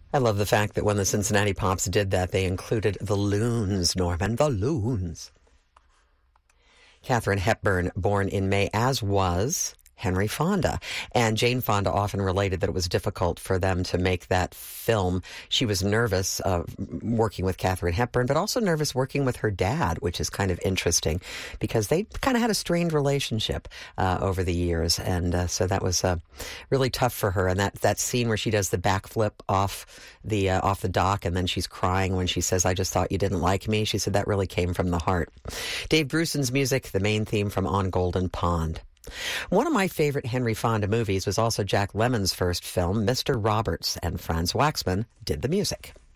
I love the fact that when the Cincinnati Pops did that, they included the Loons, Norman, the Loons. Katharine Hepburn, born in May, as was Henry Fonda. And Jane Fonda often related that it was difficult for them to make that film. She was nervous working with Katharine Hepburn, but also nervous working with her dad, which is kind of interesting because they kind of had a strained relationship over the years. And so that was really tough for her. And that scene where she does the backflip off the dock and then she's crying when she says, "I just thought you didn't like me." She said that really came from the heart. Dave Brewson's music, the main theme from On Golden Pond. One of my favorite Henry Fonda movies was also Jack Lemmon's first film, Mr. Roberts, and Franz Waxman did the music.